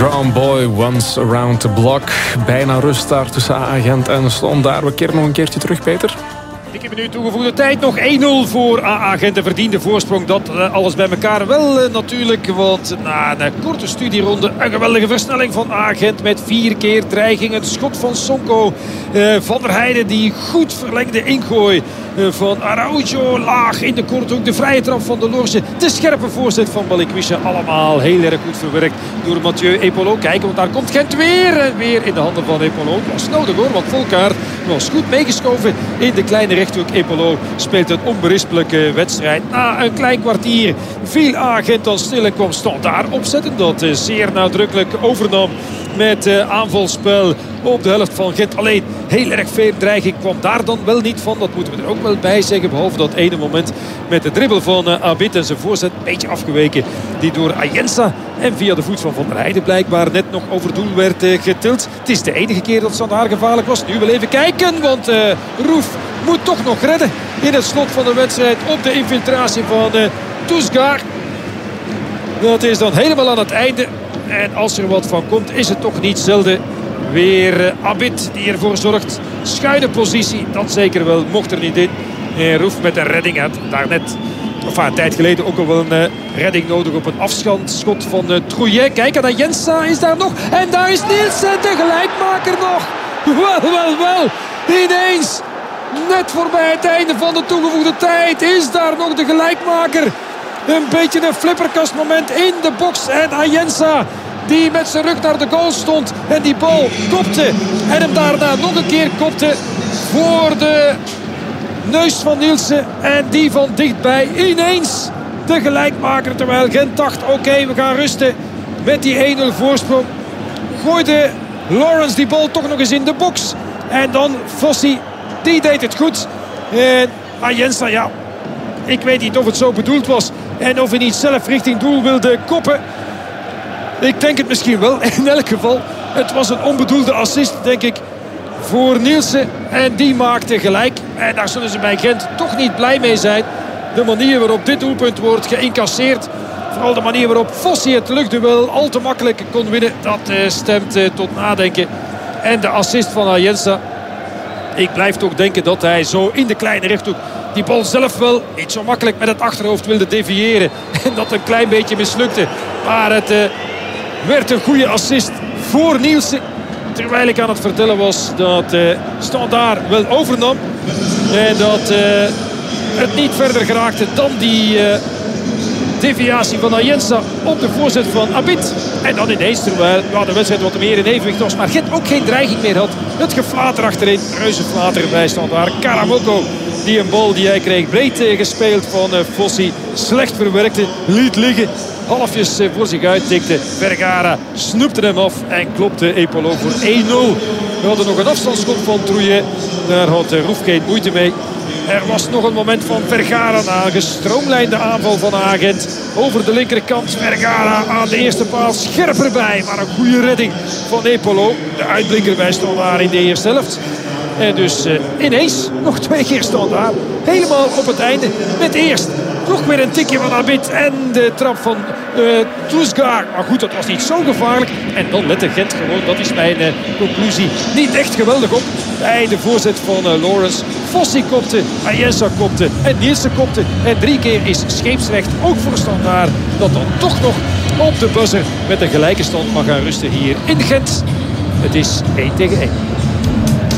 Drown Boy, Once Around the Block. Bijna rust daar tussen AA Gent en Standaard. We keren nog een keertje terug, Peter. 10 minuten toegevoegde tijd. Nog 1-0 voor AA Gent. De verdiende voorsprong. Dat alles bij elkaar wel natuurlijk. Want na een korte studieronde een geweldige versnelling van AA Gent. Met 4 keer dreiging. Het schot van Sonko. Van der Heijden die goed verlengde ingooi van Araujo. Laag in de korthoek. De vrije trap van de Lorge. De scherpe voorzet van Balikwisha. Allemaal heel erg goed verwerkt door Mathieu Epolo. Kijken, want daar komt Gent weer. En weer in de handen van Epolo. Het was nodig hoor, want Volkaert was goed meegeschoven in de kleine rechthoek. Epolo speelt een onberispelijke wedstrijd. Na een klein kwartier viel AA Gent dan stil en kwam Standaard opzetten. Dat zeer nadrukkelijk overnam met aanvalspel op de helft van Gent. Alleen heel erg veel dreiging kwam daar dan wel niet van. Dat moeten we er ook wel bij zeggen. Behalve dat ene moment met de dribbel van Abid en zijn voorzet een beetje afgeweken. Die door Ayensa en via de voet van Van der Heijden blijkbaar net nog over doel werd getild. Het is de enige keer dat Standaard gevaarlijk was. Nu wel even kijken, want Roef moet toch nog redden in het slot van de wedstrijd op de infiltratie van Toesgaard. Dat is dan helemaal aan het einde. En als er wat van komt, is het toch niet zelden weer Abid die ervoor zorgt. Schuine positie, dat zeker wel, mocht er niet in. Roef met een redding had daarnet, een tijd geleden ook al wel een redding nodig op een afstandsschot van Trouillet. Kijk, en Jensa is daar nog. En daar is Nielsen, de gelijkmaker nog. Wel. Ineens, net voorbij het einde van de toegevoegde tijd, is daar nog de gelijkmaker. Een beetje een flipperkastmoment in de box. En Ayensa die met zijn rug naar de goal stond. En die bal kopte. En hem daarna nog een keer kopte voor de neus van Nielsen. En die van dichtbij ineens de gelijkmaker. Terwijl Gent dacht, oké, we gaan rusten met die 1-0 voorsprong. Gooide Lawrence die bal toch nog eens in de box. En dan Fossi, die deed het goed. En Ayensa, ja, ik weet niet of het zo bedoeld was. En of hij niet zelf richting doel wilde koppen. Ik denk het misschien wel. In elk geval, het was een onbedoelde assist, denk ik, voor Nielsen. En die maakte gelijk. En daar zullen ze bij Gent toch niet blij mee zijn. De manier waarop dit doelpunt wordt geïncasseerd. Vooral de manier waarop Fossi het luchtduel al te makkelijk kon winnen. Dat stemt tot nadenken. En de assist van Ayensa. Ik blijf toch denken dat hij zo in de kleine rechthoek die bal zelf wel niet zo makkelijk met het achterhoofd wilde deviëren. En dat een klein beetje mislukte. Maar het werd een goede assist voor Nielsen. Terwijl ik aan het vertellen was dat Standaard wel overnam. En dat het niet verder geraakte dan die deviatie van Ayensa op de voorzet van Abid. En dan ineens, terwijl de wedstrijd wat meer in evenwicht was, maar Gent ook geen dreiging meer had. Het geflater achterin, reuzenflater bij Standaard. Karamoko, die een bal die hij kreeg breed gespeeld van Fossi, slecht verwerkte, liet liggen. Halfjes voor zich uit tikte. Vergara snoepte hem af en klopte Epolo voor 1-0. We hadden nog een afstandsschot van Trouillet. Daar had Roef geen moeite mee. Er was nog een moment van Vergara na een gestroomlijnde aanval van Gent. Over de linkerkant Vergara aan de eerste paal scherp erbij. Maar een goede redding van Epolo. De uitblinker bij Standaard in de eerste helft. En dus ineens nog 2 keer Standaard. Helemaal op het einde. Met eerst nog weer een tikje van Abid en de trap van Toesgaard. Maar goed, dat was niet zo gevaarlijk. En dan lette Gent gewoon, dat is mijn conclusie, niet echt geweldig op. Bij de voorzet van Lawrence. Fossi kopte, Ayensa kopte en Nielsen kopte. En 3 keer is scheepsrecht, ook voor Standaard, dat dan toch nog op de buzzer met een gelijke stand mag gaan rusten hier in Gent. Het is 1-1.